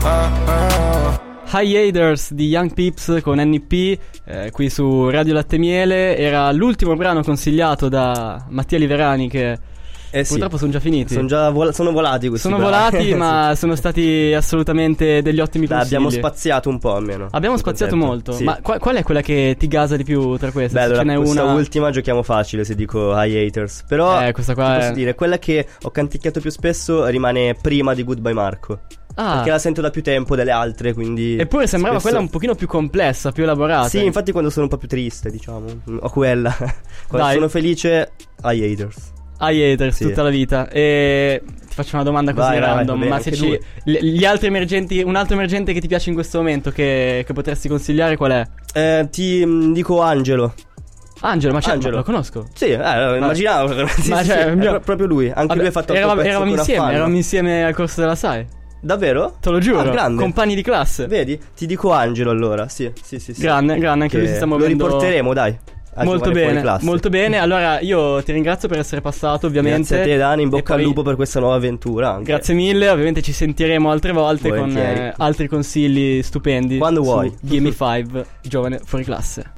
Hiatus di Young Pips con NP, qui su Radio Latte Miele. Era l'ultimo brano consigliato da Mattia Liverani, che purtroppo sono già finiti. Sono volati questi Sono brani. volati, ma sono stati assolutamente degli ottimi consigli. Abbiamo spaziato un po' almeno. Abbiamo spaziato molto. Sì. Ma qual è quella che ti gasa di più tra queste? Beh, allora, ce n'è questa una... ultima giochiamo facile se dico Hiatus. Però questa qua posso dire, quella che ho canticchiato più spesso rimane prima di Goodbye Marco. Perché la sento da più tempo delle altre, quindi... Eppure sembrava quella un pochino più complessa, più elaborata. Sì, infatti quando sono un po' più triste, diciamo, ho quella. Quando Dai. sono felice, Hiatus. Hiatus, sì. Tutta la vita. E ti faccio una domanda così random. Vai, ma se gli altri emergenti, un altro emergente che ti piace in questo momento, che potresti consigliare, qual è? Ti dico Angelo. Angelo, ma lo conosco. Sì, immaginavo. Ma cioè, proprio lui. Anche lui ha fatto eravamo insieme al corso della SAE. Davvero? Te lo giuro, grande. compagni di classe. Vedi? Ti dico Angelo allora, sì. Grande, anche lui si sta muovendo. Lo riporteremo, dai. Molto bene. Allora io ti ringrazio per essere passato, ovviamente. Grazie a te, Dani, in bocca al lupo per questa nuova avventura anche. Grazie mille, ovviamente ci sentiremo altre volte con altri consigli stupendi. Quando vuoi. Gimme 5, giovane fuori classe.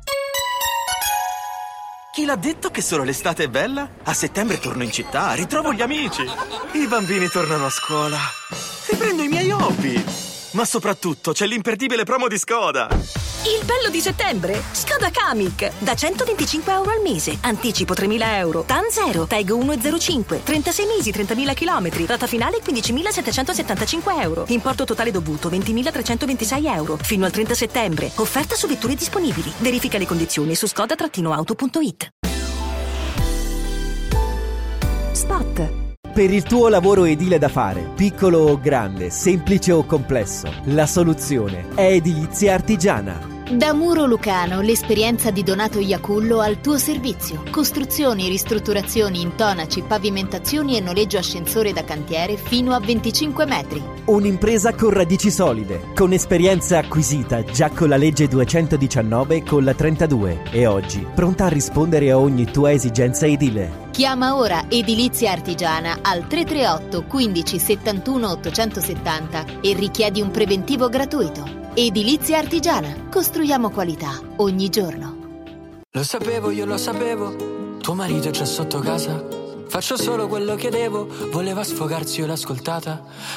Chi l'ha detto che solo l'estate è bella? A settembre torno in città, ritrovo gli amici. I bambini tornano a scuola. Riprendo i miei hobby. Ma soprattutto c'è l'imperdibile promo di Skoda. Il bello di settembre? Skoda Kamiq. Da 125 euro al mese. Anticipo 3.000 euro. TAN 0. TAG 1,05. 36 mesi, 30.000 chilometri. Rata finale 15.775 euro. Importo totale dovuto 20.326 euro. Fino al 30 settembre. Offerta su vetture disponibili. Verifica le condizioni su skoda-auto.it. Spot. Per il tuo lavoro edile da fare, piccolo o grande, semplice o complesso, la soluzione è Edilizia Artigiana. Da Muro Lucano, l'esperienza di Donato Iacullo al tuo servizio. Costruzioni, ristrutturazioni, intonaci, pavimentazioni e noleggio ascensore da cantiere fino a 25 metri. Un'impresa con radici solide, con esperienza acquisita già con la legge 219 e con la 32 e oggi pronta a rispondere a ogni tua esigenza edile. Chiama ora Edilizia Artigiana al 338 15 71 870 e richiedi un preventivo gratuito. Edilizia Artigiana. Costruiamo qualità ogni giorno. Lo sapevo, io lo sapevo. Tuo marito è già sotto casa. Faccio solo quello che devo. Voleva sfogarsi, io l'ho ascoltata.